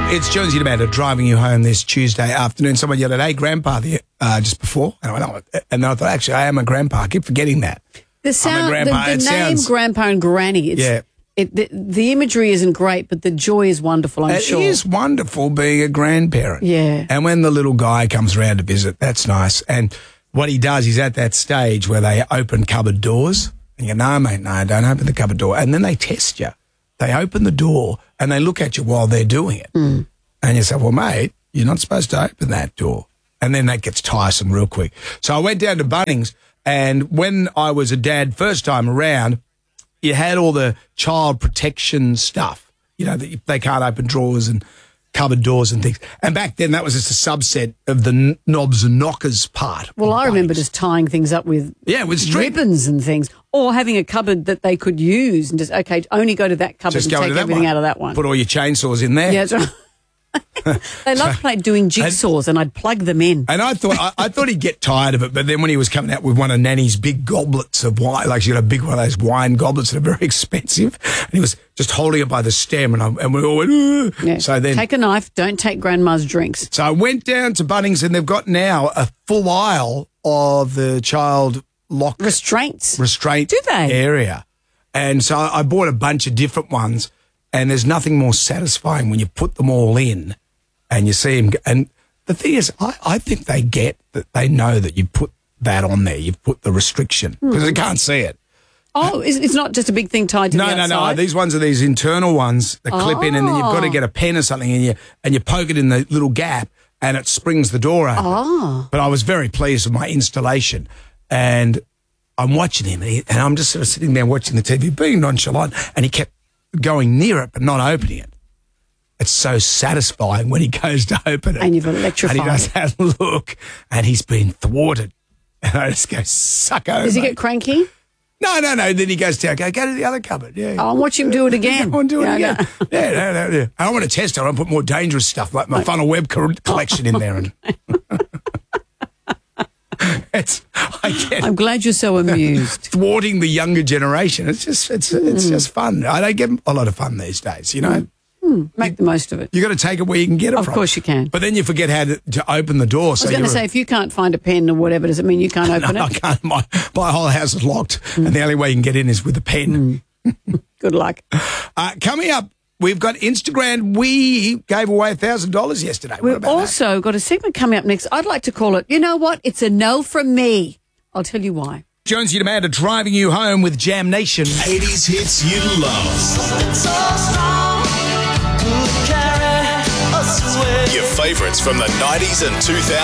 It's Jonesy and Amanda driving you home this Tuesday afternoon. Someone yelled at, "Hey, Grandpa," just before. And I went, "Oh," and then I thought, actually, I am a grandpa. I keep forgetting that. The sound, I'm a grandpa. the name Grandpa and Granny. The imagery isn't great, but the joy is wonderful, I'm sure. It is wonderful being a grandparent. Yeah. And when the little guy comes around to visit, that's nice. And what he does, he's at that stage where they open cupboard doors. And you go, "No, mate, no, don't open the cupboard door." And then they test you. They open the door and they look at you while they're doing it. Mm. And you say, "Well, mate, you're not supposed to open that door." And then that gets tiresome real quick. So I went down to Bunnings, and when I was a dad first time around, you had all the child protection stuff, that they can't open drawers and cupboard doors and things. And back then, that was just a subset of the knobs and knockers part. Well, I remember just tying things up with ribbons and things, or having a cupboard that they could use and just, okay, only go to that cupboard and take everything out of that one. Put all your chainsaws in there. Yeah, that's right. They loved doing jigsaws, and I'd plug them in. And I thought he'd get tired of it, but then when he was coming out with one of Nanny's big goblets of wine, like she got a big one of those wine goblets that are very expensive, and he was just holding it by the stem, and we all went, "Ugh." Yeah. So then, take a knife, don't take Grandma's drinks. So I went down to Bunnings, and they've got now a full aisle of the child lock restraint Do they? Area. And so I bought a bunch of different ones. And there's nothing more satisfying when you put them all in and you see them. And the thing is, I think they get that they know that you put that on there. You've put the restriction because they can't see it. Oh, it's not just a big thing tied to the outside? No. These ones are these internal ones that clip in, and then you've got to get a pen or something and you poke it in the little gap and it springs the door open. Oh. But I was very pleased with my installation. And I'm watching him and I'm just sort of sitting there watching the TV, being nonchalant, and he kept going near it but not opening it. It's so satisfying when he goes to open it. And you've electrified. And he does that look, and he's been thwarted. And I just go, "Suck over." Does he get cranky? No. Then he goes down, go to the other cupboard. Yeah. I'll watch him do it again. Go on, do it again. No. Yeah. I want to test it. I want to put more dangerous stuff like my funnel web collection in there. And I'm glad you're so amused. Thwarting the younger generation. It's just fun. I don't get a lot of fun these days, Make the most of it. You got to take it where you can get it from. Of course you can. But then you forget how to open the door. I was going to say, if you can't find a pen or whatever, does it mean you can't open it? I can't. My whole house is locked, and the only way you can get in is with a pen. Good luck. Coming up, we've got Instagram. We gave away $1,000 yesterday. We've also got a segment coming up next. I'd like to call it, you know what? It's a no from me. I'll tell you why. Jonesy and Amanda driving you home with Jam Nation. 80s hits you love. Your favourites from the 90s and 2000s.